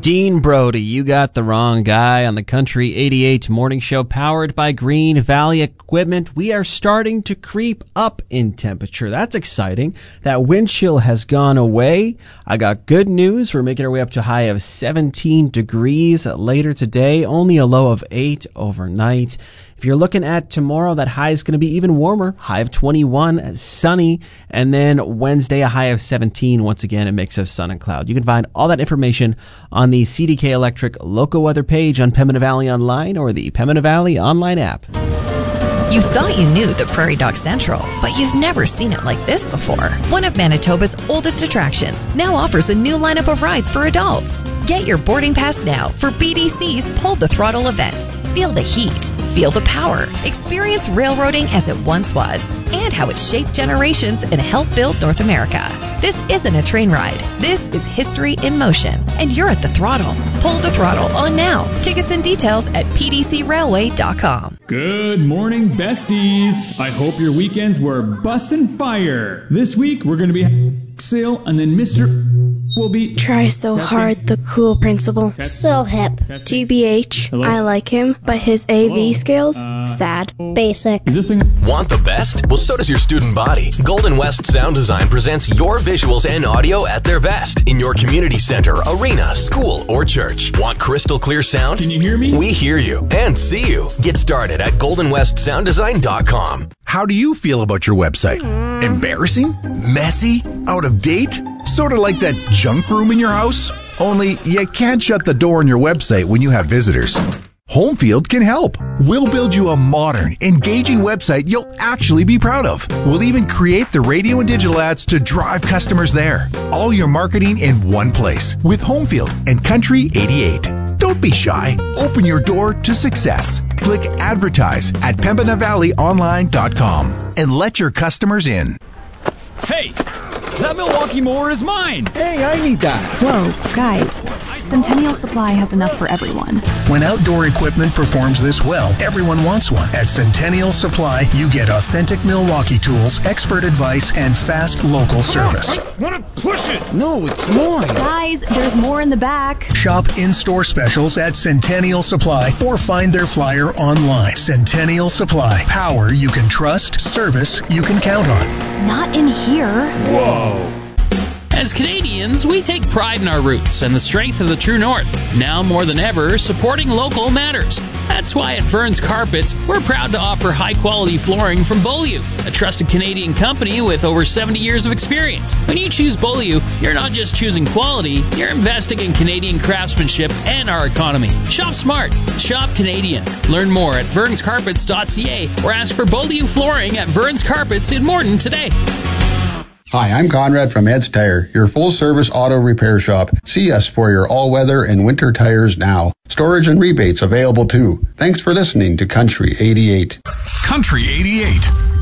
Dean Brody, you got the wrong guy on the Country 88 morning show powered by Green Valley Equipment. We are starting to creep up in temperature. That's exciting. That wind chill has gone away. I got good news. We're making our way up to a high of 17 degrees later today, only a low of 8 overnight. If you're looking at tomorrow, that high is going to be even warmer, high of 21, sunny, and then Wednesday, a high of 17, once again, a mix of sun and cloud. You can find all that information on the CDK Electric local weather page on Pembina Valley Online or the Pembina Valley online app. You thought you knew the Prairie Dog Central, but you've never seen it like this before. One of Manitoba's oldest attractions now offers a new lineup of rides for adults. Get your boarding pass now for BDC's Pull the Throttle events. Feel the heat, feel the power, experience railroading as it once was, and how it shaped generations and helped build North America. This isn't a train ride. This is history in motion, and you're at the throttle. Pull the throttle on now. Tickets and details at pdcrailway.com. Good morning, besties. I hope your weekends were bussin' fire. This week, we're going to be sale, and then Mr. will be... Try so hard, the cool principal. So hip. TBH, Hello? I like him, but his AV skills, sad. Basic. Is this thing... Want the best? Well, so does your student body. Golden West Sound Design presents your visuals and audio at their best in your community center, arena, school, or church. Want crystal clear sound? Can you hear me? We hear you and see you. Get started at goldenwestsounddesign.com. How do you feel about your website? Embarrassing? Messy? Out of date? Sort of like that junk room in your house? Only you can't shut the door on your website when you have visitors. Homefield can help. We'll build you a modern, engaging website you'll actually be proud of. We'll even create the radio and digital ads to drive customers there. All your marketing in one place with Homefield and Country 88. Don't be shy. Open your door to success. Click advertise at PembinaValleyOnline.com and let your customers in. Hey, that Milwaukee mower is mine. Hey, I need that. Whoa, guys. Centennial Supply has enough for everyone. When outdoor equipment performs this well, everyone wants one. At Centennial Supply, you get authentic Milwaukee tools, expert advice, and fast local service. I want to push it. No, it's mine. Guys, there's more in the back. Shop in-store specials at Centennial Supply or find their flyer online. Centennial Supply. Power you can trust, service you can count on. Not in here. Whoa. As Canadians, we take pride in our roots and the strength of the true north. Now more than ever, supporting local matters. That's why at Vern's Carpets, we're proud to offer high-quality flooring from Beaulieu, a trusted Canadian company with over 70 years of experience. When you choose Beaulieu, you're not just choosing quality, you're investing in Canadian craftsmanship and our economy. Shop smart. Shop Canadian. Learn more at vernscarpets.ca or ask for Beaulieu flooring at Vern's Carpets in Morton today. Hi, I'm Conrad from Ed's Tire, your full-service auto repair shop. See us for your all-weather and winter tires now. Storage and rebates available too. Thanks for listening to Country 88. Country 88.